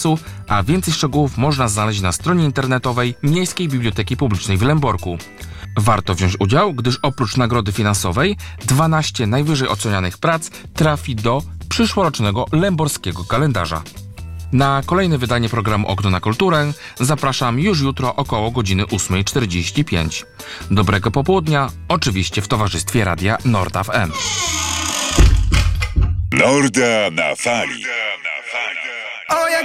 czasu, a więcej szczegółów można znaleźć na stronie internetowej Miejskiej Biblioteki Publicznej w Lęborku. Warto wziąć udział, gdyż oprócz nagrody finansowej 12 najwyżej ocenianych prac trafi do przyszłorocznego lęborskiego kalendarza. Na kolejne wydanie programu Okno na Kulturę zapraszam już jutro około godziny 8:45. Dobrego popołudnia, oczywiście w towarzystwie Radia Norda FM. Norda na fali.